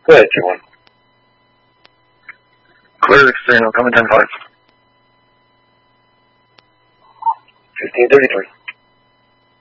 Go ahead, 2-1. Clear external, coming 10-5. 1533.